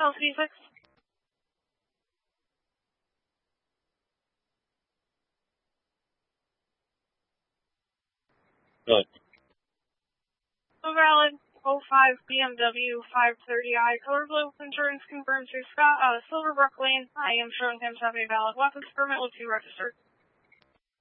LC6. Good. So valid. 05 BMW 530i color blue. Insurance confirmed to Scott out of Silverbrook Lane. I am showing him to have a valid weapons permit with you registered.